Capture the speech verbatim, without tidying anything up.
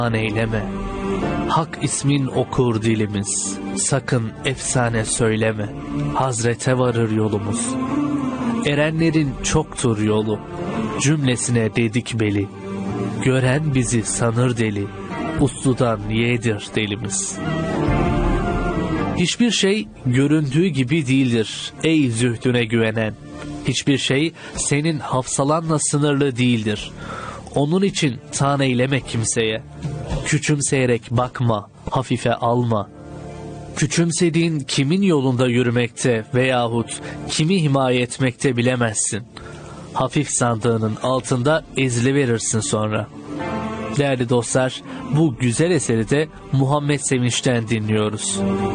eyleme. Hak ismin okur dilimiz, sakın efsane söyleme. Hazrete varır yolumuz. Erenlerin çoktur yolu, cümlesine dedik beli. Gören bizi sanır deli, usludan yedir delimiz. Hiçbir şey göründüğü gibi değildir ey zühdüne güvenen. Hiçbir şey senin hafsalanla sınırlı değildir. Onun için tan eyleme kimseye. Küçümseyerek bakma, hafife alma. Küçümsediğin kimin yolunda yürümekte veyahut kimi himaye etmekte bilemezsin. Hafif sandığının altında eziliverirsin sonra. Değerli dostlar, bu güzel eseri de Muhammed Sevinç'ten dinliyoruz.